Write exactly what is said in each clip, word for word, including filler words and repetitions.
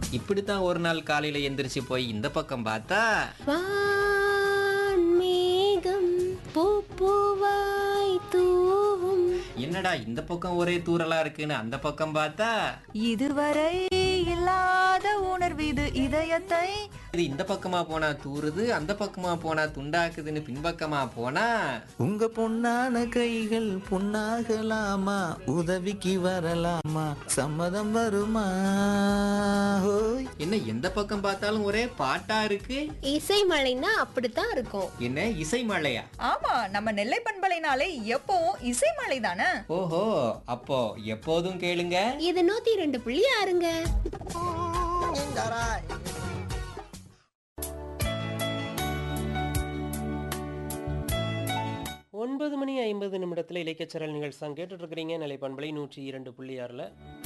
இப்படித்தான் ஒரு நாள் காலையில எந்திரிச்சு போய் இந்த பக்கம் பார்த்தா வான்மேகம் பூப்பூவாய் தூவும். என்னடா இந்த பக்கம் ஒரே தூறலா இருக்குன்னு அந்த பக்கம் பார்த்தா இதுவரை இல்லாத உணர்வு இது இதயத்தை. இது இந்த பக்கமா போனா தூறுது, அந்த பக்கமா போனா துண்டாக்குதுன்னு பின்பக்கமா போனா உங்க பொன்னான கைகள் பொன்னாகலாமா, உதவிக்கு வரலாமா, சம்மதம் வருமா? ஹோய். என்ன எந்த பக்கம் பார்த்தாலும் ஒரே பாட்டா இருக்கு. இசை மழைன்னா அப்படித்தான் இருக்கும். என்ன இசை மழையா? ஆமா, நம்ம நெல்லை பண்பலைனாலே எப்பவும் இசை மலை தானே. ஓஹோ, அப்போ எப்போதும் கேளுங்க. இது நூத்தி ரெண்டு புள்ளி ஆறுங்க. ஒன்பது மணி ஐம்பது நிமிடத்தில் இலக்கியச்சரல் நிகழ்ச்சி தான் கேட்டுட்டு இருக்கிறீங்க. நிலை பண்பலை நூற்றி இரண்டு புள்ளி ஆறில்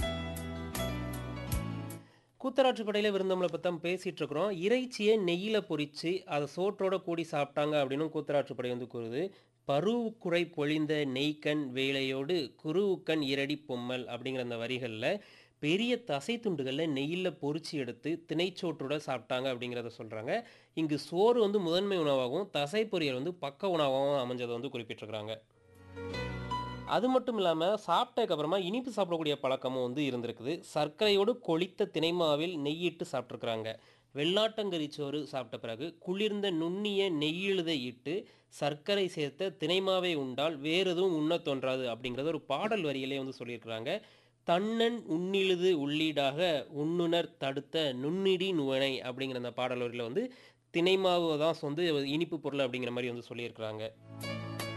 கூத்தராற்றுப்படையில் விருந்தோம்பலை பற்றி தான் பேசிகிட்டு இருக்கிறோம். இறைச்சியை நெய்யில் பொரித்து அதை சோற்றோட கூடி சாப்பிட்டாங்க அப்படின்னு கூத்தராற்றுப்படை வந்து கூறுது. பருவுக்குறை பொழிந்த நெய்க்கண் வேலையோடு குருவுக்கண் இரடி பொம்மல் அப்படிங்கிற அந்த வரிகளில் பெரிய தசை துண்டுகளில் நெய்யில் பொரிச்சு எடுத்து திணைச்சோற்றோட சாப்பிட்டாங்க அப்படிங்கிறத சொல்கிறாங்க. இங்கு சோறு வந்து முதன்மை உணவாகவும் தசை பொரியல் வந்து பக்க உணவாகவும் அமைஞ்சதை வந்து குறிப்பிட்டிருக்கிறாங்க. அது மட்டும் இல்லாமல் சாப்பிட்டதுக்கப்புறமா இனிப்பு சாப்பிடக்கூடிய பழக்கமும் வந்து இருந்திருக்குது. சர்க்கரையோடு கொளித்த திணைமாவில் நெய்யிட்டு சாப்பிட்ருக்குறாங்க. வெள்ளாட்டங்கறி சோறு சாப்பிட்ட பிறகு குளிர்ந்த நுண்ணிய நெய்யிழுதை இட்டு சர்க்கரை சேர்த்த திணைமாவை உண்டால் வேறு எதுவும் உண்ண தோன்றாது அப்படிங்கிறத ஒரு பாடல் வரியிலே வந்து சொல்லியிருக்கிறாங்க. தன்னன் உன்னிழுது உள்ளீடாக உண்ணுணர் தடுத்த நுண்ணிடி நுவனை அப்படிங்கிற அந்த பாடல் வரியில் வந்து திணைமாவு தான் வந்து இனிப்பு பொருள் அப்படிங்கிற மாதிரி வந்து சொல்லியிருக்கிறாங்க.